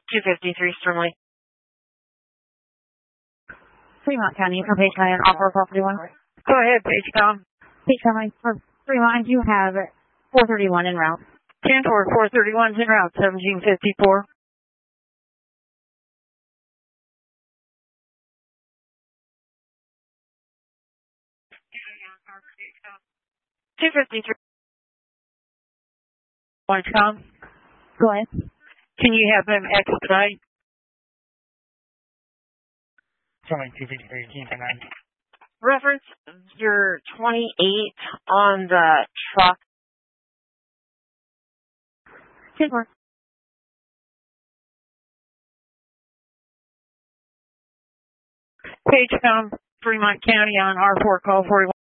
253 Sternly. Fremont County for Page County on offer 441. Go ahead, PageCom. Page County for Fremont, I do have 431 en route. 10-4, 431's en route, 1754. $253. PageCom. Go ahead. Can you have them expedite? Sorry, 253, 9. Reference your 28 on the truck. 10-4. PageCom, Fremont County on R4 call 41.